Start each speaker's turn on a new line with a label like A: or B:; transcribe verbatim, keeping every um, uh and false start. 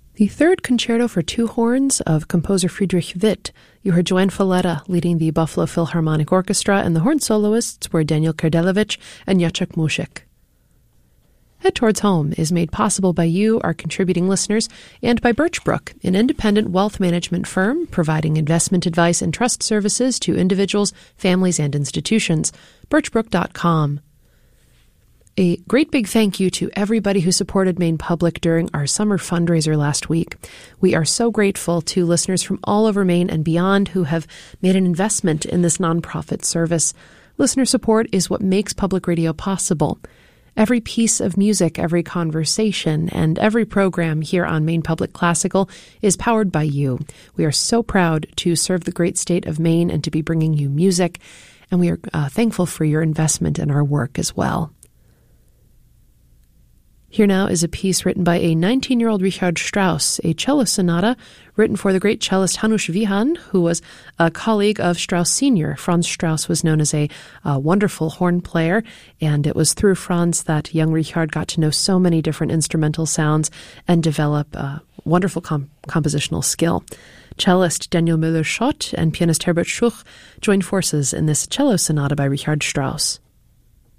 A: The third concerto for two horns of composer Friedrich Witt. You heard Joanne Falletta leading the Buffalo Philharmonic Orchestra, and the horn soloists were Daniel Kardelevich and Jacek Mushik. Head Towards Home is made possible by you, our contributing listeners, and by Birchbrook, an independent wealth management firm providing investment advice and trust services to individuals, families, and institutions. birchbrook dot com. A great big thank you to everybody who supported Maine Public during our summer fundraiser last week. We are so grateful to listeners from all over Maine and beyond who have made an investment in this nonprofit service. Listener support is what makes public radio possible. Every piece of music, every conversation, and every program here on Maine Public Classical is powered by you. We are so proud to serve the great state of Maine and to be bringing you music, and we are uh, thankful for your investment in our work as well. Here now is a piece written by a nineteen-year-old Richard Strauss, a cello sonata written for the great cellist Hanush Vihan, who was a colleague of Strauss Senior Franz Strauss was known as a, a wonderful horn player, and it was through Franz that young Richard got to know so many different instrumental sounds and develop a wonderful com- compositional skill. Cellist Daniel Müller-Schott and pianist Herbert Schuch joined forces in this cello sonata by Richard Strauss.